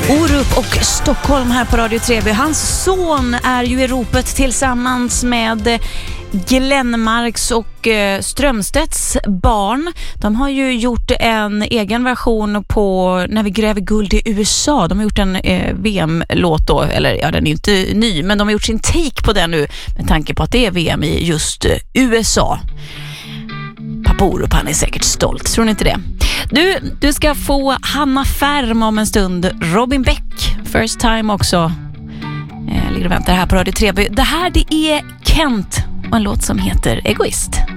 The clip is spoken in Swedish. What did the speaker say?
Orup och Stockholm här på Radio 3. Hans son är ju i ropet tillsammans med Glenmarks och Strömstedts barn. De har ju gjort en egen version på När vi gräver guld i USA. De har gjort en VM-låt då, eller ja, den är inte ny, men de har gjort sin take på den nu med tanke på att det är VM i just USA. Pappa Orup, han är säkert stolt, tror ni inte det? Du ska få Hanna Färm om en stund. Robin Beck, First Time också. Ligger och väntar här på Radio 3. Det här, det är Kent och en låt som heter Egoist.